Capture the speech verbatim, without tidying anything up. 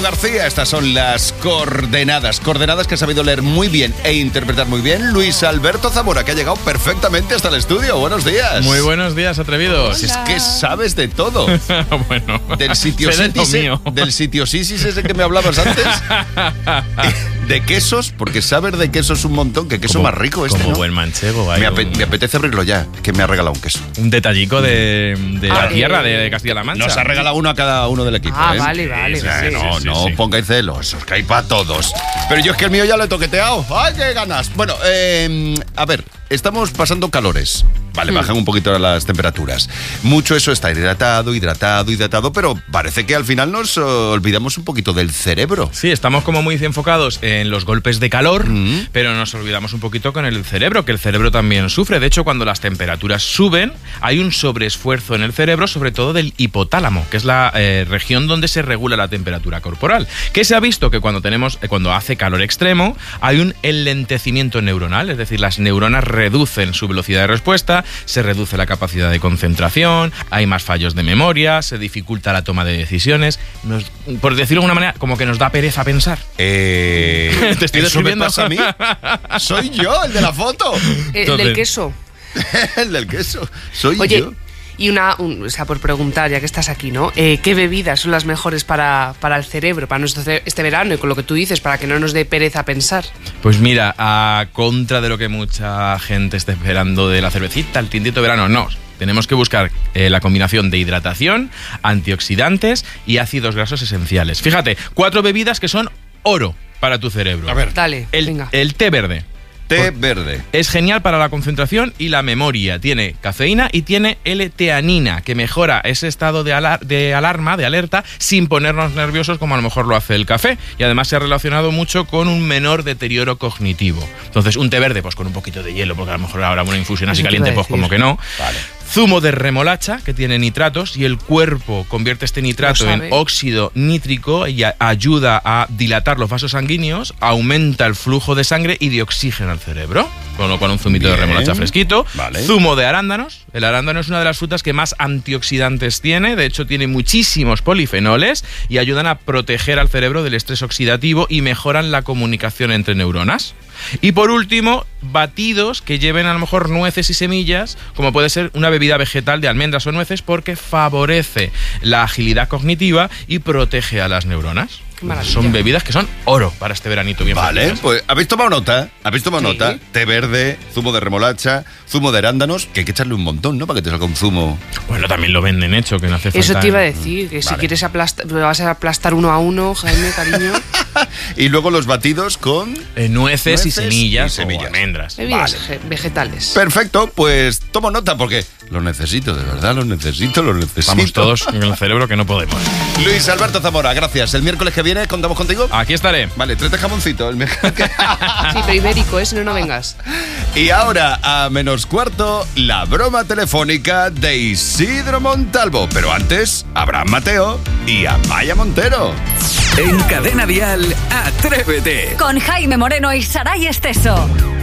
García. Estas son las coordenadas. Coordenadas que ha sabido leer muy bien e interpretar muy bien Luis Alberto Zamora, que ha llegado perfectamente hasta el estudio. Buenos días. Muy buenos días, atrevidos. Hola. Es que sabes de todo. Bueno, del sitio sé de lo mío. Del sitio Sisis ese que me hablabas antes. De quesos, porque saber de quesos un montón. Que queso como, más rico este, como ¿no? buen manchego. Me, un... ape- me apetece abrirlo ya, que me ha regalado un queso. Un detallico de, de ah, la eh, tierra de Castilla-La Mancha. Nos ha regalado uno a cada uno del equipo. Ah, ¿eh? vale, vale. Sí, vale. no, sí, sí, no sí. pongáis celosos, que hay para todos. Pero yo es que el mío ya lo he toqueteado. ¡Ay, qué ganas! Bueno, eh, a ver, estamos pasando calores. Vale, Hmm. bajan un poquito las temperaturas. Mucho eso está hidratado, hidratado, hidratado, pero parece que al final nos uh, olvidamos un poquito del cerebro. Sí, estamos como muy enfocados en los golpes de calor, Mm. pero nos olvidamos un poquito con el cerebro, que el cerebro también sufre. De hecho, cuando las temperaturas suben, hay un sobreesfuerzo en el cerebro, sobre todo del hipotálamo, que es la eh, región donde se regula la temperatura corporal. Que se ha visto que cuando tenemos, eh, cuando hace calor extremo, hay un enlentecimiento neuronal, es decir, las neuronas reducen su velocidad de respuesta, se reduce la capacidad de concentración, hay más fallos de memoria, se dificulta la toma de decisiones. Nos, por decirlo de alguna manera, como que nos da pereza pensar. Eh, Te estoy ¿Eso me describiendo. pasa a mí? Soy yo, el de la foto. El Entonces- del queso. El del queso. Soy Oye, yo. y una, un- o sea, por preguntar, ya que estás aquí, ¿no? Eh, ¿Qué bebidas son las mejores para, para el cerebro, para nuestro ce- este verano y con lo que tú dices, para que no nos dé pereza pensar? Pues mira, a contra de lo que mucha gente está esperando de la cervecita, el tintito de verano, no. Tenemos que buscar eh, la combinación de hidratación, antioxidantes y ácidos grasos esenciales. Fíjate, cuatro bebidas que son oro para tu cerebro. A ver, Dale, El, venga. el té verde. té verde. Es genial para la concentración y la memoria. Tiene cafeína y tiene L-teanina, que mejora ese estado de, alar- de alarma, de alerta, sin ponernos nerviosos como a lo mejor lo hace el café. Y además se ha relacionado mucho con un menor deterioro cognitivo. Entonces, un té verde, pues con un poquito de hielo, porque a lo mejor ahora una infusión así Eso te iba caliente, a pues como decir. que no. Vale. Zumo de remolacha, que tiene nitratos, y el cuerpo convierte este nitrato Lo en sabe. óxido nítrico y a- ayuda a dilatar los vasos sanguíneos, aumenta el flujo de sangre y de oxígeno al cerebro. Con lo cual, un zumito Bien. de remolacha fresquito. Vale. Zumo de arándanos. El arándano es una de las frutas que más antioxidantes tiene. De hecho, tiene muchísimos polifenoles y ayudan a proteger al cerebro del estrés oxidativo y mejoran la comunicación entre neuronas. Y por último, batidos que lleven a lo mejor nueces y semillas, como puede ser una bebida vegetal de almendras o nueces, porque favorece la agilidad cognitiva y protege a las neuronas. Qué maravilla. Son bebidas que son oro para este veranito bien Vale, fresquitas. pues habéis tomado nota, habéis tomado Sí. nota. Té verde, zumo de remolacha, zumo de arándanos, que hay que echarle un montón, ¿no? Para que te salga un zumo. Bueno, también lo venden hecho, que no hace falta. Eso te iba a decir, que si Vale. quieres aplastar, vas a aplastar uno a uno, Jaime, cariño. Y luego los batidos con... Eh, nueces, y Nueces semillas, y semillas. o almendras. Bebidas Vale. ge- vegetales. Perfecto, pues tomo nota porque lo necesito, de verdad, lo necesito, lo necesito. Vamos todos con el cerebro que no podemos. Luis Alberto Zamora, gracias. El miércoles que viene contamos contigo. Aquí estaré. Vale, tráete jamoncito. El mejor que- Sí, pero ibérico, ¿eh? Si no, no vengas. Y ahora, a menos cuarto, la broma telefónica de Isidro Montalvo. Pero antes, Abraham Mateo y Amaya Montero. En Cadena Dial, Atrévete. Con Jaime Moreno y Saray Esteso.